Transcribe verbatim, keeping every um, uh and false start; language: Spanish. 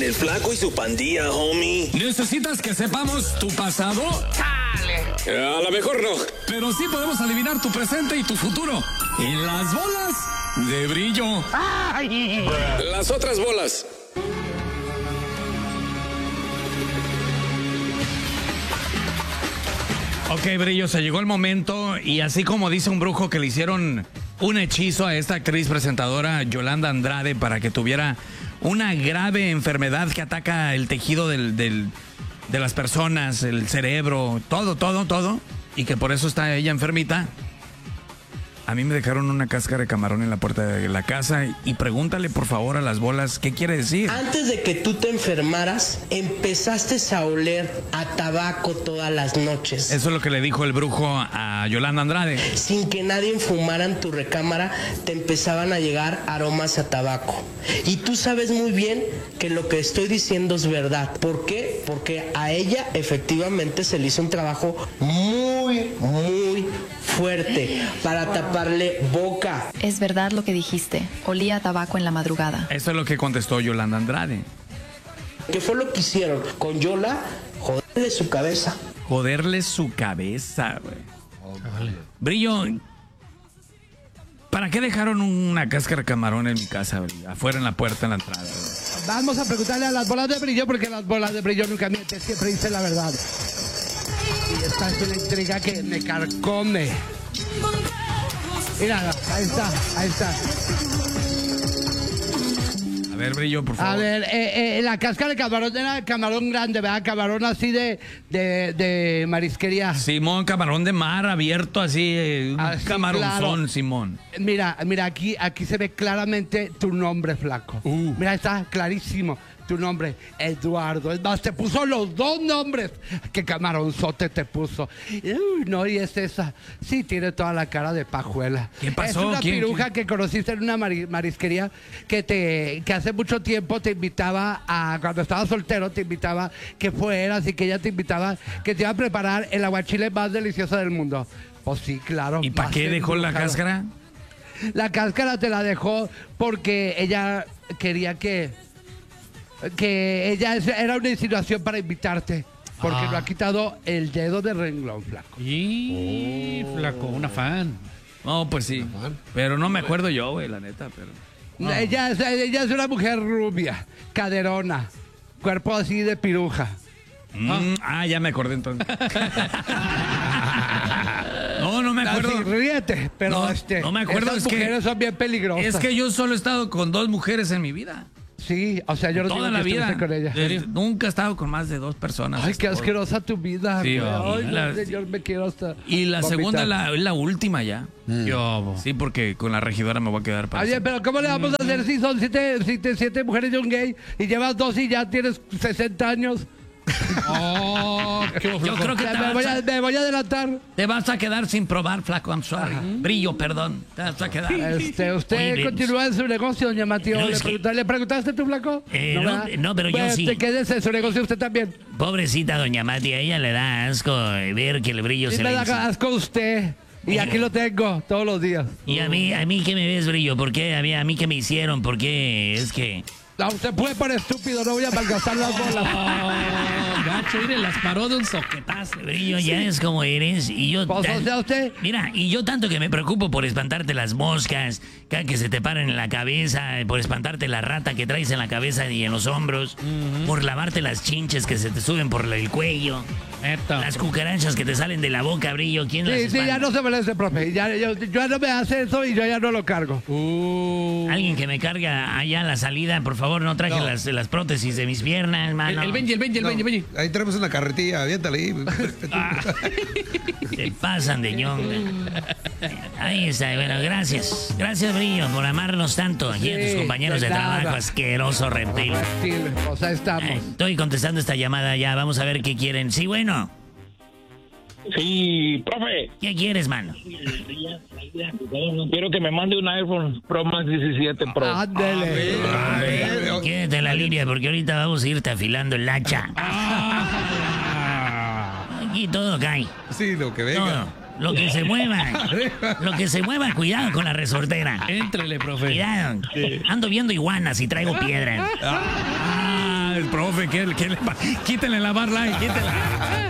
en el Flaco y su pandilla, homie. ¿Necesitas que sepamos tu pasado? ¡Chale! A lo mejor no. Pero sí podemos adivinar tu presente y tu futuro. En las bolas de brillo. ¡Ay! Las otras bolas. Ok, Brillo, se llegó el momento y así como dice un brujo que le hicieron un hechizo a esta actriz presentadora Yolanda Andrade para que tuviera una grave enfermedad que ataca el tejido del, del, de las personas, el cerebro, todo, todo, todo, y que por eso está ella enfermita. A mí me dejaron una cáscara de camarón en la puerta de la casa y pregúntale por favor a las bolas qué quiere decir. Antes de que tú te enfermaras, empezaste a oler a tabaco todas las noches. Eso es lo que le dijo el brujo a Yolanda Andrade. Sin que nadie fumara en tu recámara, te empezaban a llegar aromas a tabaco. Y tú sabes muy bien que lo que estoy diciendo es verdad. ¿Por qué? Porque a ella efectivamente se le hizo un trabajo muy, muy fuerte para taparle boca. Es verdad lo que dijiste. Olía a tabaco en la madrugada. Eso es lo que contestó Yolanda Andrade. ¿Qué fue lo que hicieron con Yola? Joderle su cabeza. Joderle su cabeza, güey. Oh, vale. Brillo, ¿para qué dejaron una cáscara de camarón en mi casa, Brillo? Afuera en la puerta, en la entrada, güey. Vamos a preguntarle a las bolas de Brillo, porque las bolas de Brillo nunca mienten, siempre dicen la verdad. Y esta es una intriga que me carcome. Mira, ahí está, ahí está. A ver, Brillo, por favor. A ver, eh, eh, la cáscara de camarón era camarón grande, ¿verdad? Camarón así de, de, de marisquería. Simón, camarón de mar abierto, así, eh, un así, camaronzón, claro. Simón. Mira, mira, aquí, aquí se ve claramente tu nombre, flaco. Uh. Mira, está clarísimo. Tu nombre, Eduardo. Es más, te puso los dos nombres. Qué camaronzote te puso. Uy, no, y es esa. Sí, tiene toda la cara de pajuela. ¿Qué pasó? Es una ¿Quién, piruja quién? que conociste en una mari marisquería que te que hace mucho tiempo te invitaba a, cuando estabas soltero, te invitaba que fueras y que ella te invitaba, que te iba a preparar el aguachile más delicioso del mundo. Pues sí, claro. ¿Y para qué dejó la cáscara? La cáscara te la dejó porque ella quería que... que ella era una insinuación para invitarte, porque ah. no ha quitado el dedo de renglón, flaco. Y oh. flaco, una fan. No, pues sí, pero no me acuerdo yo, güey, la neta, pero... No. Ella, es, ella es una mujer rubia, caderona, cuerpo así de piruja. Mm, ah. ah, ya me acordé entonces. No, no me acuerdo. Así, ríete, pero no, este, no me acuerdo. Esas es mujeres que, son bien peligrosas. Es que yo solo he estado con dos mujeres en mi vida. Sí, o sea, yo no toda digo la que vida con ella. De, nunca he estado con más de dos personas. Ay, qué asquerosa tu vida. Sí, ay, la, no, señor, me quiero hasta y la vomitar. segunda es la, la última ya. Mm. Yo, sí, porque con la regidora me voy a quedar para Oye, pero ¿cómo le vamos a hacer si son siete, siete, siete mujeres y un gay y llevas dos y ya tienes sesenta años? Oh, yo creo que te me, voy a, me voy a adelantar. Te vas a quedar sin probar, flaco. I'm sorry. Ajá. Brillo, perdón. Te vas a quedar. Este, usted Oye, continúa en su negocio, doña Mateo. No, ¿Le, es preguntaste, que... ¿Le preguntaste tú, flaco? Eh, no, no, no, pero pues yo sí. Te quedes en su negocio usted también. Pobrecita doña Mati, a ella le da asco ver que el brillo sí se me le... da Inc... asco usted. Y aquí lo tengo todos los días. Y a mí, a mí ¿qué me ves, Brillo? ¿Por qué? A mí, a mí ¿qué me hicieron? ¿Por qué? Es que... No, usted puede por estúpido, no voy a malgastar las bolas. Oh, gacho, mire, las paró de un soquetazo. Brillo, ya es como eres. Y yo... Pues, o sea, usted... Mira, y yo tanto que me preocupo por espantarte las moscas, que se te paran en la cabeza, por espantarte la rata que traes en la cabeza y en los hombros, uh-huh. por lavarte las chinches que se te suben por el cuello, Esto. las cucarachas que te salen de la boca, Brillo. ¿Quién sí, las espanta? Sí, ya no se merece, profe. Ya, yo, yo no me hace eso y yo ya no lo cargo. Uh. Alguien que me carga allá a la salida, por favor. No traje no. Las, las prótesis de mis piernas, mano. El, el Benji, el Benji, el no, Benji, Benji. Ahí tenemos una carretilla, aviéntale ahí. Ah, se pasan de ñonga. Ahí está, bueno, gracias. Gracias, Brillo, por amarnos tanto. Sí, y a tus compañeros de, de trabajo, asqueroso reptil. Sí, o sea, estamos. Eh, estoy contestando esta llamada ya, vamos a ver qué quieren. Sí, bueno. Sí, profe. ¿Qué quieres, mano? Quiero que me mande un iPhone Pro Max diecisiete Pro. Ándele. Quédate en la línea porque ahorita vamos a irte afilando el hacha. Aquí todo cae. Sí, lo que venga. Todo. Lo que se mueva. Lo que se mueva, cuidado con la resortera. Éntrele, profe. Cuidado. Sí. Ando viendo iguanas y traigo piedras. Ah, profe, ¿qué, qué le pa- quítenle la barra y quítenla.